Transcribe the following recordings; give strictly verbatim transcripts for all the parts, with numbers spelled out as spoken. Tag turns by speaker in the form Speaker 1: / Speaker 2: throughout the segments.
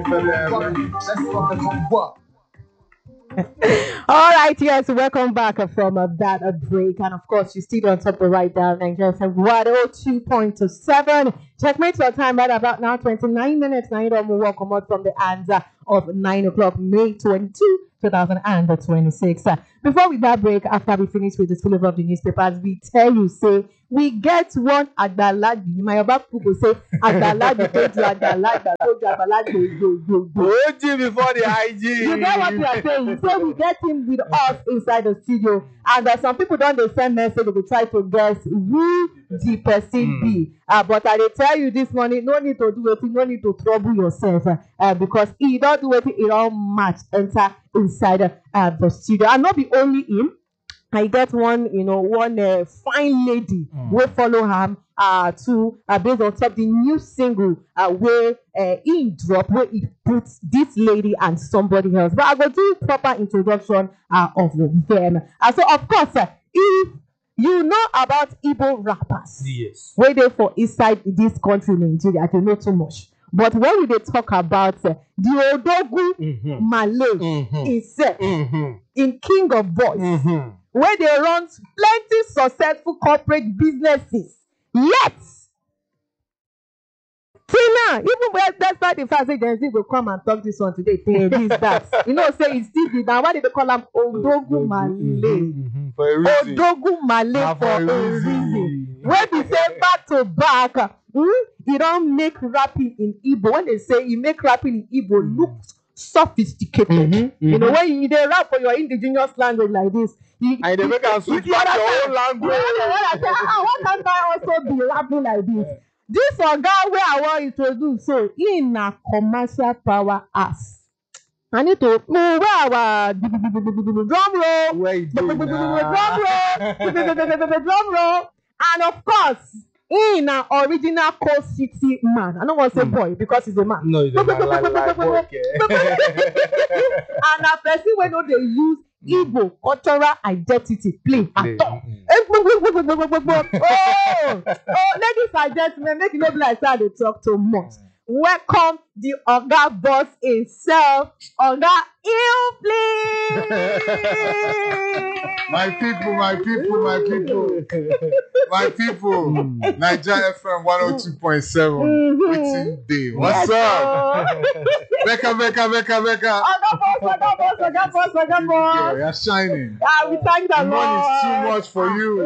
Speaker 1: All right, yes, welcome back from uh, that uh, break. And of course, you still on top of right down Nigeria F M one oh two point seven. Checkmate your time right about now, twenty-nine minutes. Now, you don't welcome out from the answer of nine o'clock, May twenty-second, twenty twenty-six. Uh, before we that break, after we finish with the full of the newspapers, we tell you, say, we get one Agbalagbi. My Yoruba people say, Agbalagbi told you, Agbalagbi told you, Agbalagbi go, go, go.
Speaker 2: O G before the I G.
Speaker 1: You get what we are saying? So we get him with us inside the studio. And uh, some people don't they send message, they try to guess who the person mm. be. Uh, but I they tell you this morning, no need to do it, no need to trouble yourself. Uh, because he don't do it, it all match enter inside uh, the studio. And not be only him. I get one, you know, one uh, fine lady mm. will follow him uh, to uh, based on top the new single uh, where uh, he drop where he puts this lady and somebody else. But I will do proper introduction uh, of them. Uh, so of course, uh, if you know about Igbo rappers,
Speaker 2: yes,
Speaker 1: where they for inside this country, Nigeria, they know too much. But when we they talk about uh, the Odogu mm-hmm. Malay mm-hmm. himself mm-hmm. in King of Boys. Mm-hmm. Where they run plenty successful corporate businesses. Yet, Tina, even when despite the fact that Gen will come and talk this one today, say this, that. You know, say it's still the now. Why did they call him Odogu Malay?
Speaker 2: Mm-hmm. For a reason.
Speaker 1: Odogu Malay for, for a reason. reason. When we say back to back, hmm, you don't make rapping in Igbo. When they say you make rapping in Igbo, mm-hmm. look sophisticated. Mm-hmm. Mm-hmm. You know, when you they rap for your indigenous language like this. You,
Speaker 2: and they make us switch back your own language.
Speaker 1: I say, ah, why can't I also be rapping like this? This one guy where I want you to do so in a commercial power ass. I need to move where our drum roll,
Speaker 2: where you
Speaker 1: drum roll, drum roll, and of course, in an original Coast City man. I don't want to say boy because he's a man.
Speaker 2: No, he's a man. Like, like, okay.
Speaker 1: And a person when they use Igbo cultural identity play at all. Oh, oh, ladies and gentlemen, make it not be like that they talk too much. Welcome the Oga boss himself, Oga Ill, please.
Speaker 3: My people, my people, my people, my people. Nigeria F M one oh two point seven. Waiting day. What's up? Becca, Becca, Becca, Becca.
Speaker 1: Oga boss, Oga boss, Oga boss, Oga boss.
Speaker 3: You're shining.
Speaker 1: Ah, we thank the Lord.
Speaker 3: Money is too much for you.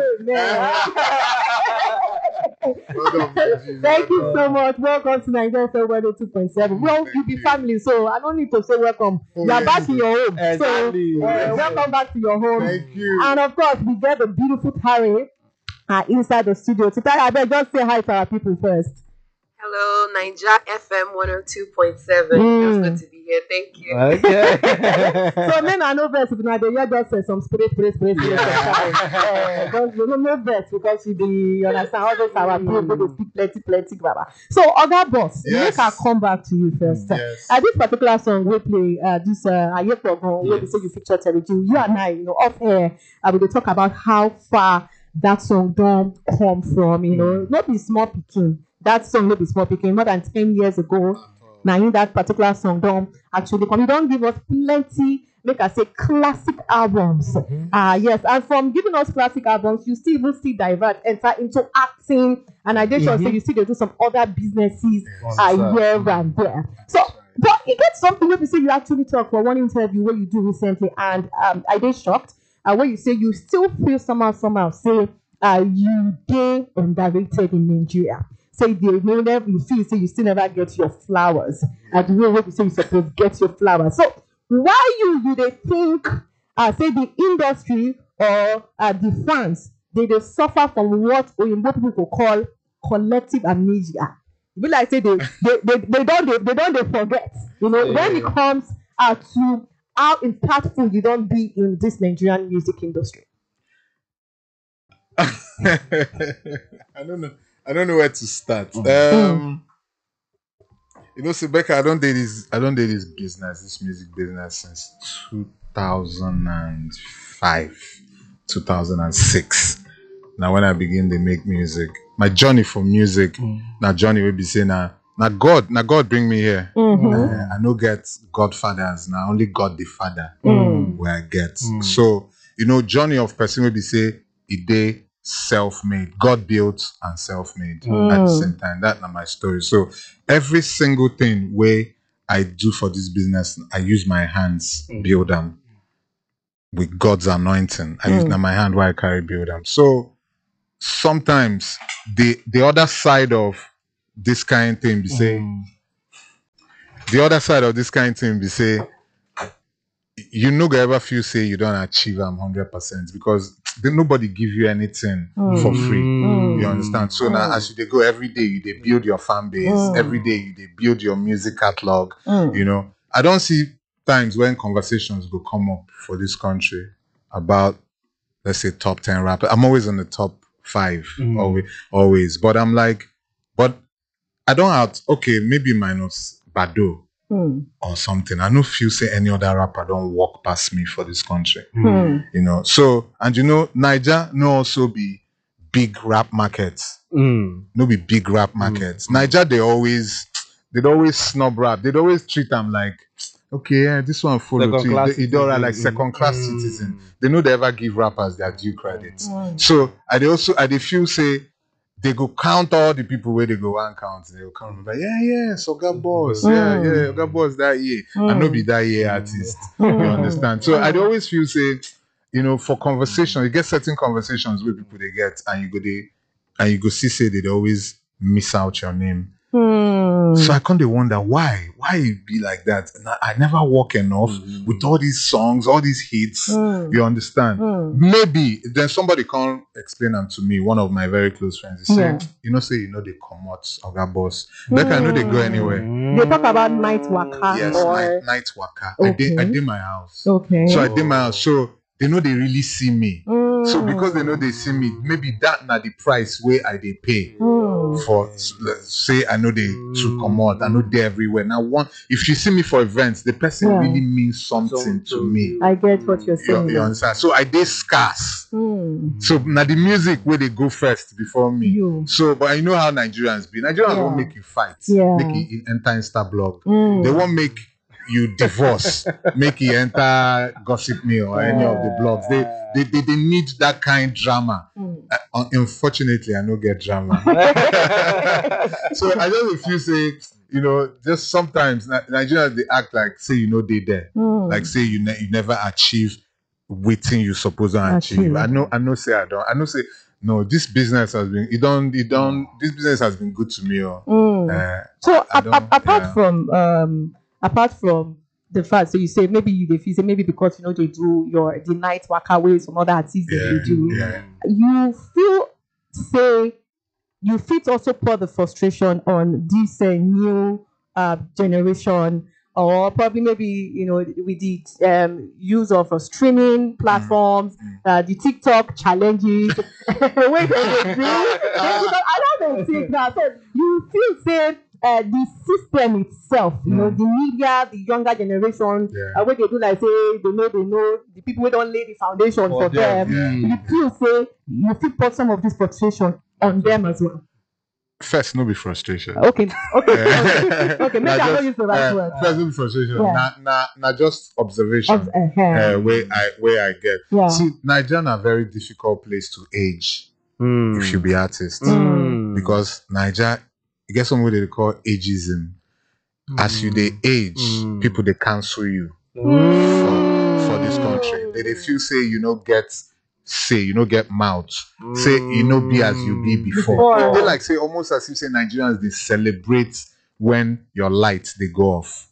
Speaker 1: Thank you so much. Welcome to Nigeria F M one oh two point seven. Well, you be family, so I don't need to say welcome. Oh, you are back in your home.
Speaker 2: Exactly.
Speaker 1: So, uh, welcome back to your home.
Speaker 3: Thank you.
Speaker 1: And of course, we get the beautiful Tari uh, inside the studio. So, Tari, I better just say hi to our people first.
Speaker 4: Hello, Nigeria F M one oh two point seven. Mm. It's good to be here. Thank you.
Speaker 2: Okay.
Speaker 1: So, men are no verse. If not, they just say some spirit, spirit, spirit, spirit. uh, Don't you know no verse because you be you understand all those our people they speak plenty, plenty, baba. So, Oga boss, yes. Make I come back to you first.
Speaker 3: Yes.
Speaker 1: Uh, this particular song we play, uh, this uh, Ayepogon, where they say you feature Teriju. You and I, you know, off air, uh, we will talk about how far that song don't come from. You know, not be small picking. That song no be small picking. More than ten years ago. Now in that particular song don't actually come. You don't give us plenty, make I say classic albums. Mm-hmm. Uh yes, and from giving us classic albums, you still even still divert, enter into acting, and I just mm-hmm. say you still do some other businesses uh, here and there. So but you get something where you say you actually talk for one interview where you do recently, and um I did shocked uh, where you say you still feel somehow somehow say uh you gay underrated in Nigeria. Say they never you feel say you still never get your flowers. And the way you say you supposed to get your flowers. So why you you they think uh say the industry or uh, the fans they, they suffer from what Oyinbo people could call collective amnesia. It be like say they they, they, they don't they, they don't they forget. You know, yeah. When it comes uh, to how impactful you don't be in this Nigerian music industry.
Speaker 3: I don't know. I don't know where to start. Mm-hmm. Um, you know, see, Becca, I don't do this. I don't do this business, this music business, since two thousand five, two thousand six. Now, when I begin to make music, my journey for music, mm. now journey will be saying, now now God, now God bring me here.
Speaker 1: Mhm.
Speaker 3: Uh, I no get godfathers now, only God the Father
Speaker 1: Mm.
Speaker 3: where I get.
Speaker 2: Mm.
Speaker 3: So you know, journey of person will be say a day self-made, God built and self-made
Speaker 1: Mm.
Speaker 3: at the same time. That's not my story. So every single thing where I do for this business, I use my hands
Speaker 2: Mm.
Speaker 3: build them with God's anointing. I use
Speaker 1: Mm.
Speaker 3: now my hand where I carry build them. So sometimes the the other side of this kind of thing be say
Speaker 2: Mm.
Speaker 3: the other side of this kind of thing be say you no go ever feel say you don't achieve them hundred percent because then nobody give you anything
Speaker 1: Mm.
Speaker 3: for free.
Speaker 1: Mm.
Speaker 3: You understand? So now
Speaker 1: Mm.
Speaker 3: as you dey go every day, you dey build your fan base.
Speaker 1: Mm.
Speaker 3: Every day you dey build your music catalog.
Speaker 1: Mm.
Speaker 3: You know, I don't see times when conversations will come up for this country about let's say top ten rappers. I'm always on the top five,
Speaker 2: Mm.
Speaker 3: always, always. But I'm like, but I don't have okay, maybe minus Bado
Speaker 1: Mm.
Speaker 3: or something. I don't feel say any other rapper don't walk past me for this country.
Speaker 1: Mm.
Speaker 3: You know. So and you know, Niger no also be big rap markets.
Speaker 2: Mm.
Speaker 3: No be big rap markets. Niger they always they'd always snub rap. They'd always treat them like okay, yeah, this one follow
Speaker 2: Second
Speaker 3: too.
Speaker 2: class
Speaker 3: They, they don't like
Speaker 2: citizen.
Speaker 3: second class
Speaker 2: Mm.
Speaker 3: citizen. They know they ever give rappers their due credit.
Speaker 1: Mm.
Speaker 3: So I they also I they feel say they go count all the people where they go one count. They go count remember, yeah, yeah, Soga Boss, yeah,
Speaker 1: Mm.
Speaker 3: yeah, Soga Boss that year. I no be that year artist. You
Speaker 1: Mm.
Speaker 3: understand? So I always feel say, you know, for conversation, you get certain conversations where people they get and you go they and you go see say they always miss out your name.
Speaker 1: Mm.
Speaker 3: So I kind of wonder why, why it be like that. And I, I never walk enough
Speaker 2: Mm.
Speaker 3: with all these songs, all these hits.
Speaker 1: Mm.
Speaker 3: You understand?
Speaker 1: Mm.
Speaker 3: Maybe then somebody can explain them to me. One of my very close friends, he said,
Speaker 1: Yeah.
Speaker 3: "You know, say you know they come out, Oga Boss. Like I know they go anywhere.
Speaker 1: They talk about night waka
Speaker 3: Yes,
Speaker 1: or
Speaker 3: night, night waka. I did, I
Speaker 1: Okay.
Speaker 3: did my house.
Speaker 1: okay.
Speaker 3: So I did my house. So they know they really see me.
Speaker 1: Mm.
Speaker 3: So because they know they see me, maybe that not the price where I they pay."
Speaker 1: Mm.
Speaker 3: For let's say I know they to come out, I know they everywhere. Now one if you see me for events, the person
Speaker 1: Yeah.
Speaker 3: really means something to me.
Speaker 1: I get what you're
Speaker 3: You,
Speaker 1: saying.
Speaker 3: you understand? So I did scarce.
Speaker 1: Mm.
Speaker 3: So now the music where they go first before me.
Speaker 1: You.
Speaker 3: So but I know how Nigerians be. Nigerians
Speaker 1: Yeah.
Speaker 3: won't make you fight,
Speaker 1: Yeah.
Speaker 3: make you enter Insta blog.
Speaker 1: Mm.
Speaker 3: They won't make you divorce, make you enter Gossip Mill or any of the blogs. They they, they, they need that kind drama.
Speaker 1: Mm.
Speaker 3: Uh, unfortunately, I don't get drama. So I just feel say, you know, just sometimes Ni- Nigerians they act like say you know they there,
Speaker 1: Mm.
Speaker 3: like say you ne- you never achieve waiting you supposed to achieve.
Speaker 1: Achieve.
Speaker 3: I know I know say I don't. I know say no. This business has been it don't it don't. This business has been good to me. Oh.
Speaker 1: Mm.
Speaker 3: Uh,
Speaker 1: So
Speaker 3: I
Speaker 1: a- a-
Speaker 3: don't-
Speaker 1: apart
Speaker 3: yeah.
Speaker 1: from um apart from the fact, so you say maybe you they feel say maybe because you know they do your the night waka way some other artists that
Speaker 3: Yeah,
Speaker 1: they do.
Speaker 3: yeah.
Speaker 1: You feel say you fit also pour the frustration on this uh, new uh, generation or probably maybe you know with the um, use of uh, streaming platforms,
Speaker 3: Mm.
Speaker 1: uh, the TikTok challenges. Wait, wait, wait, wait. Because I don't think now. So you feel say uh, the system itself, you know,
Speaker 3: Mm.
Speaker 1: the media, the younger generation,
Speaker 3: Yeah.
Speaker 1: uh, what they do like say they know they know the people who don't lay the foundation for,
Speaker 2: For
Speaker 1: them.
Speaker 2: them,
Speaker 3: yeah.
Speaker 1: You feel say you feel put some of this frustration on them as well.
Speaker 3: First, no be frustration.
Speaker 1: Okay, okay,
Speaker 3: Eh,
Speaker 1: okay. Maybe
Speaker 3: na
Speaker 1: I don't
Speaker 3: just,
Speaker 1: use the right
Speaker 3: eh,
Speaker 1: word.
Speaker 3: First, no be frustration.
Speaker 1: Yeah.
Speaker 3: Na, na, na just observation.
Speaker 1: Of, uh,
Speaker 3: uh, where I where I get.
Speaker 1: Yeah.
Speaker 3: See, Nigeria a very difficult place to age
Speaker 2: Mm.
Speaker 3: if you be artist
Speaker 2: Mm.
Speaker 3: because Nigeria, you get something they call ageism. As you they age,
Speaker 2: Mm.
Speaker 3: people they cancel you
Speaker 2: Mm.
Speaker 3: for, for this country. They, they feel say you know get say you know get mouth. Say you know be as you be before.
Speaker 1: Before.
Speaker 3: They like say almost as if say Nigerians they celebrate when your lights they go off.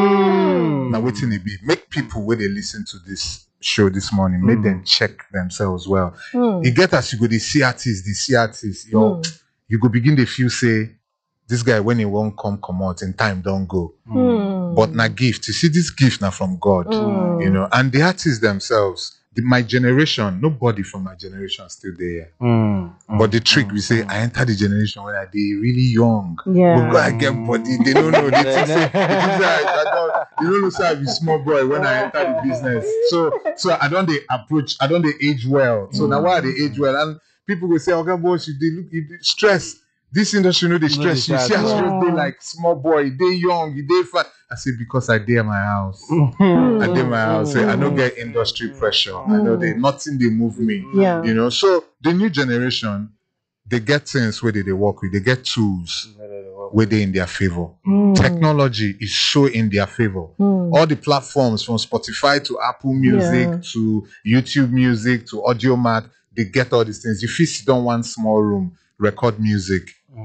Speaker 2: Mm.
Speaker 3: Now waiting it be make people where they listen to this show this morning, make
Speaker 2: Mm.
Speaker 3: them check themselves well.
Speaker 1: Mm.
Speaker 3: You get as you go the see artists, the see artists, your
Speaker 1: Mm.
Speaker 3: you go begin to feel say this guy when he won't come come out in time don't go.
Speaker 1: Mm.
Speaker 3: But na gift, you see this gift now from God,
Speaker 1: Mm.
Speaker 3: you know, and the artists themselves, the, my generation, nobody from my generation still there.
Speaker 2: Mm.
Speaker 3: But the trick we say, I enter the generation when I they really young.
Speaker 1: Yeah.
Speaker 3: But I get body, they don't know. They think say, they think say I, I don't, you don't know say I be small boy when I enter the business. So so I don't they approach, I don't they age well. So now why they age well? And people will say, okay, boss, you they look you dey stress. this industry no dey
Speaker 2: No
Speaker 3: stress
Speaker 2: dey
Speaker 3: you. See, I
Speaker 2: stress.
Speaker 3: stress dey
Speaker 1: Yeah.
Speaker 3: like small boy, dey young, you dey fat. I say because I dey my house.
Speaker 2: Mm.
Speaker 3: I dey my house. Say, I don't
Speaker 1: Mm.
Speaker 3: get industry pressure. I know they
Speaker 1: Mm.
Speaker 3: nothing they move me.
Speaker 1: Yeah.
Speaker 3: You know, so the new generation, they get things where they, they work with, they get tools where they in their favor.
Speaker 1: Mm.
Speaker 3: Technology is so in their favor.
Speaker 1: Mm.
Speaker 3: All the platforms from Spotify to Apple Music
Speaker 1: Yeah.
Speaker 3: to YouTube Music to Audiomack, they get all these things. If you sit down one small room, record music,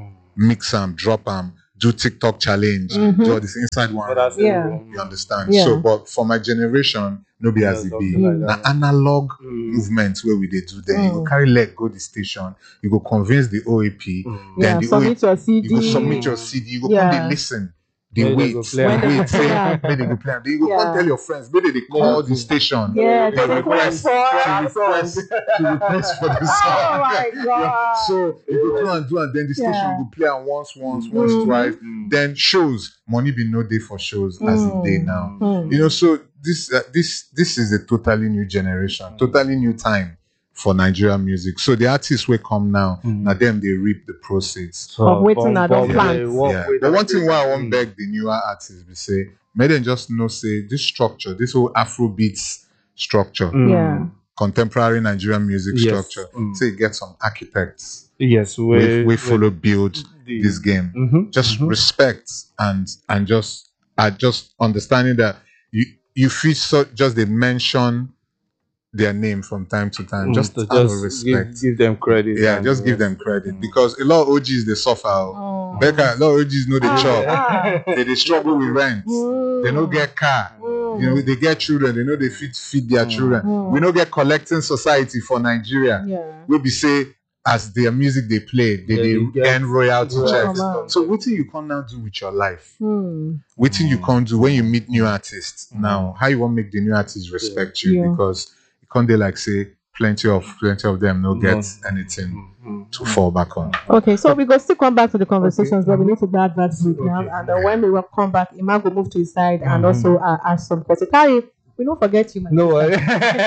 Speaker 3: mix them, drop them, do TikTok challenge,
Speaker 1: Mhm.
Speaker 3: do all this inside one room.
Speaker 1: Yeah.
Speaker 3: You understand?
Speaker 1: Yeah.
Speaker 3: So, but for my generation, no be
Speaker 2: Yeah,
Speaker 3: as it be.
Speaker 2: something like
Speaker 3: Na
Speaker 2: that.
Speaker 3: analog
Speaker 2: Mm.
Speaker 3: movement where we they do then. You go
Speaker 1: Mm.
Speaker 3: carry leg, go the station, you go convince the O A P,
Speaker 2: Mm.
Speaker 3: then
Speaker 1: Yeah.
Speaker 3: the
Speaker 1: Submit your C
Speaker 3: you go
Speaker 1: D.
Speaker 3: submit your C D, you go
Speaker 1: Yeah.
Speaker 3: come they listen. They
Speaker 2: When they
Speaker 3: wait,
Speaker 2: go
Speaker 3: they
Speaker 2: play am.
Speaker 1: When they
Speaker 3: wait,
Speaker 1: go
Speaker 3: say,
Speaker 1: play am.
Speaker 3: when they go play am. Then you go
Speaker 1: Yeah.
Speaker 3: come tell your friends, maybe they call the
Speaker 2: to-
Speaker 3: station.
Speaker 1: Yeah.
Speaker 3: They
Speaker 1: To
Speaker 3: request,
Speaker 1: request for
Speaker 3: to
Speaker 1: our
Speaker 3: request,
Speaker 1: song.
Speaker 3: to request for the song.
Speaker 1: Oh my
Speaker 3: Yeah.
Speaker 1: God.
Speaker 3: So you go do and do and then the station
Speaker 1: Yeah.
Speaker 3: will play am once, once, once,
Speaker 1: Mhm.
Speaker 3: twice.
Speaker 2: Mm.
Speaker 3: Then shows, money be no day for shows as it day
Speaker 1: Mm.
Speaker 3: now.
Speaker 1: Mm.
Speaker 3: You know, so this uh, this this is a totally new generation, totally new time for Nigerian music. So the artists will come now,
Speaker 2: Mm.
Speaker 3: now them they reap the proceeds.
Speaker 2: So,
Speaker 1: Of waiting
Speaker 2: from-
Speaker 1: I don't
Speaker 2: from
Speaker 1: plant.
Speaker 2: the work
Speaker 3: Yeah.
Speaker 2: with
Speaker 3: But one
Speaker 2: the-
Speaker 3: thing why I want
Speaker 2: Mm.
Speaker 3: beg the newer artists be say, may them just know say this structure, this whole Afrobeats structure,
Speaker 2: Mm.
Speaker 1: Yeah.
Speaker 3: contemporary Nigerian music
Speaker 2: Yes.
Speaker 3: structure,
Speaker 2: Mm.
Speaker 3: say get some architects
Speaker 2: Yes,
Speaker 3: we,
Speaker 2: we,
Speaker 3: we follow build
Speaker 2: the-
Speaker 3: this game.
Speaker 2: Mhm,
Speaker 3: Just
Speaker 2: mhm.
Speaker 3: respect and and just uh, just understanding that you you feel so just they mention their name from time to time,
Speaker 2: Mm,
Speaker 3: just
Speaker 2: to
Speaker 3: out of
Speaker 2: just
Speaker 3: respect.
Speaker 2: give, give them credit.
Speaker 3: Yeah,
Speaker 2: and
Speaker 3: just give them credit because a lot of O Gs they suffer. oh.
Speaker 1: Mm.
Speaker 3: Becca, a lot of O Gs know they
Speaker 1: Ah,
Speaker 3: chop.
Speaker 1: ah.
Speaker 3: They, they struggle with rent.
Speaker 1: Mm.
Speaker 3: They don't get car.
Speaker 1: Mm.
Speaker 3: You know, they get children. They know they feed feed their
Speaker 2: Mm.
Speaker 3: children.
Speaker 1: Mm.
Speaker 3: We don't get collecting society for Nigeria.
Speaker 1: Yeah.
Speaker 3: We be say as their music they play, they,
Speaker 2: Yeah,
Speaker 3: they
Speaker 2: they get
Speaker 3: earn royalty
Speaker 2: royalty
Speaker 3: checks.
Speaker 1: from
Speaker 3: So what you can now do with your life?
Speaker 1: Mm.
Speaker 3: What you
Speaker 2: Mm.
Speaker 3: can do when you meet new artists
Speaker 2: Mm.
Speaker 3: now? How you want make the new artists respect you?
Speaker 1: Yeah.
Speaker 3: Because you can't they like say plenty of plenty of them no get
Speaker 2: Mm.
Speaker 3: anything
Speaker 2: Mm, mm,
Speaker 3: to
Speaker 2: mm.
Speaker 3: fall back on.
Speaker 1: Okay, so we go still come back to the conversations,
Speaker 2: Okay.
Speaker 1: but we need to grab that break now.
Speaker 2: Okay.
Speaker 1: And then when we will come back, Iman will move to his side and
Speaker 2: Mhm.
Speaker 1: also uh, ask some questions. Carrie, we don't forget you, my
Speaker 2: No
Speaker 1: sister.
Speaker 2: worry.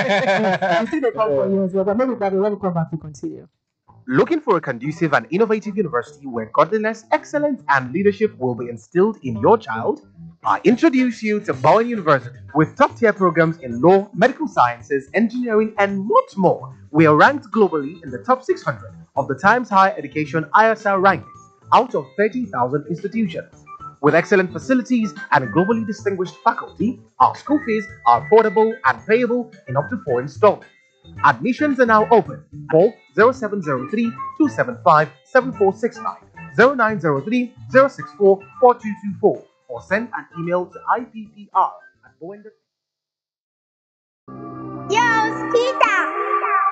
Speaker 1: You see the call for you as well, but maybe Bobby, when we come back, we continue.
Speaker 5: Looking for a conducive and innovative university where godliness, excellence, and leadership will be instilled in your child? I introduce you to Bowen University. With top-tier programs in law, medical sciences, engineering, and much more, we are ranked globally in the top six hundred of the Times Higher Education I S R rankings out of thirty thousand institutions. With excellent facilities and globally distinguished faculty, our school fees are affordable and payable in up to four installments. Admissions are now open. Call zero seven zero three, two seven five, seven four six nine, zero nine zero three, zero six four, four two two four, or send an email to I P P R at bowen dot com.